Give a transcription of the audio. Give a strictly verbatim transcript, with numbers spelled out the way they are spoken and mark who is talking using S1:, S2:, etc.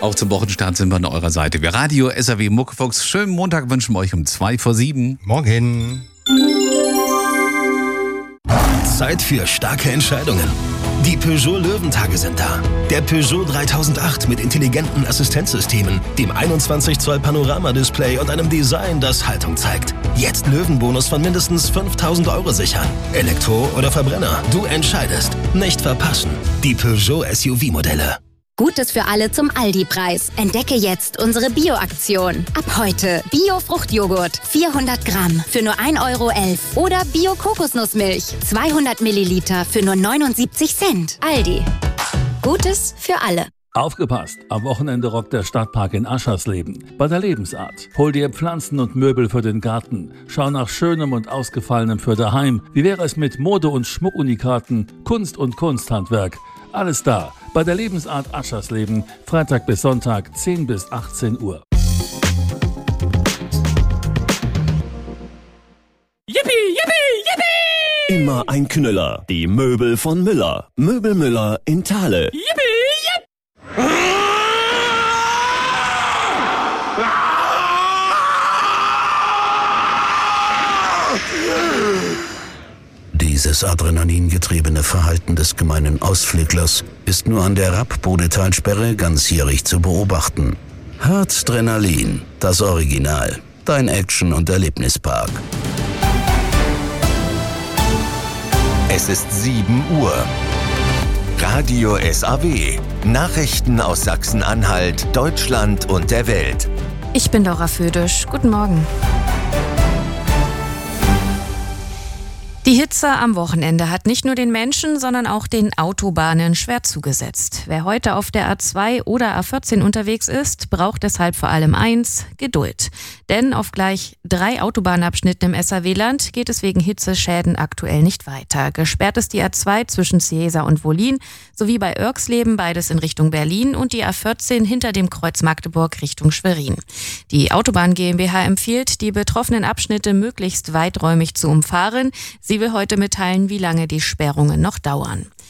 S1: Auch zum Wochenstart sind wir an eurer Seite. Wir Radio S R W Muckefuchs. Schönen Montag wünschen wir euch um zwei vor sieben.
S2: Morgen.
S3: Zeit für starke Entscheidungen. Die Peugeot Löwentage sind da. Der Peugeot dreitausendacht mit intelligenten Assistenzsystemen, dem einundzwanzig Zoll Panoramadisplay und einem Design, das Haltung zeigt. Jetzt Löwenbonus von mindestens fünftausend Euro sichern. Elektro oder Verbrenner, du entscheidest. Nicht verpassen. Die Peugeot S U V-Modelle.
S4: Gutes für alle zum Aldi-Preis. Entdecke jetzt unsere Bio-Aktion. Ab heute Bio-Fruchtjoghurt vierhundert Gramm für nur ein Euro elf. Oder Bio-Kokosnussmilch zweihundert Milliliter für nur neunundsiebzig Cent. Aldi. Gutes für alle.
S5: Aufgepasst! Am Wochenende rockt der Stadtpark in Aschersleben. Bei der Lebensart. Hol dir Pflanzen und Möbel für den Garten. Schau nach Schönem und Ausgefallenem für daheim. Wie wäre es mit Mode- und Schmuckunikaten, Kunst und Kunsthandwerk? Alles da. Bei der Lebensart Aschersleben. Freitag bis Sonntag, zehn bis achtzehn Uhr.
S6: Yippie, yippie, yippie!
S7: Immer ein Knüller. Die Möbel von Müller. Möbel Müller in Thale.
S6: Yippie, yipp!
S3: Dieses adrenalingetriebene Verhalten des gemeinen Ausflüglers ist nur an der Rapp-Bodetalsperre ganzjährig zu beobachten. Herzdrenalin, das Original. Dein Action- und Erlebnispark.
S8: Es ist sieben Uhr. Radio S A W. Nachrichten aus Sachsen-Anhalt, Deutschland und der Welt.
S9: Ich bin Laura Födisch. Guten Morgen. Die Hitze am Wochenende hat nicht nur den Menschen, sondern auch den Autobahnen schwer zugesetzt. Wer heute auf der A zwei oder A vierzehn unterwegs ist, braucht deshalb vor allem eins: Geduld. Denn auf gleich drei Autobahnabschnitten im S R W-Land geht es wegen Hitzeschäden aktuell nicht weiter. Gesperrt ist die A zwei zwischen Ciesa und Wollin sowie bei Oerxleben, beides in Richtung Berlin, und die A vierzehn hinter dem Kreuz Magdeburg Richtung Schwerin. Die Autobahn GmbH empfiehlt, die betroffenen Abschnitte möglichst weiträumig zu umfahren. Sie will heute mitteilen, wie lange die Sperrungen noch dauern.